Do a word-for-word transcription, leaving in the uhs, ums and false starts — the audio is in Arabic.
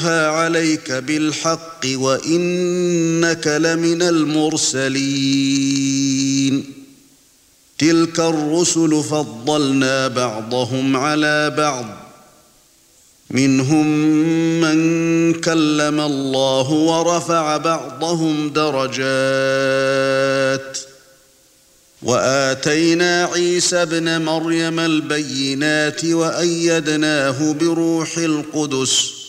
عليك بالحق وإنك لمن المرسلين تلك الرسل فضلنا بعضهم على بعض منهم من كلم الله ورفع بعضهم درجات وآتينا عيسى ابن مريم البينات وأيدناه بروح القدس